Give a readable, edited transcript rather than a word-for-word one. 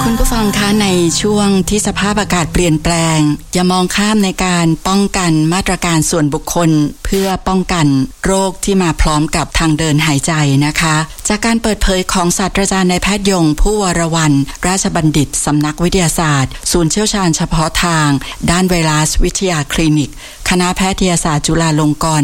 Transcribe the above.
คุณผู้ฟังคะในช่วงที่สภาพอากาศเปลี่ยนแปลงอย่ามองข้ามในการป้องกันมาตรการส่วนบุคคลเพื่อป้องกันโรคที่มาพร้อมกับทางเดินหายใจนะคะจากการเปิดเผยของศาสตราจารย์นายแพทย์ยงผู้วรวรรณราชบัณฑิตสำนักวิทยาศาสตร์ศูนย์เชี่ยวชาญเฉพาะทางด้านไวรัสวิทยาคลินิกคณะแพทยศาสตร์จุฬาลงกรณ์